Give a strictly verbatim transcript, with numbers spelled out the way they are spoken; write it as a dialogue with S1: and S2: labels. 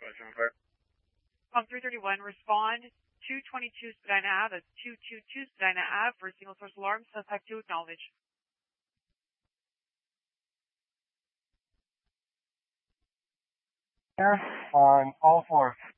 S1: Com three thirty-one, respond two twenty-two Spadina Ave. That's two twenty-two Spadina Ave for single source alarm. Suspect two, acknowledge.
S2: Here on all fours.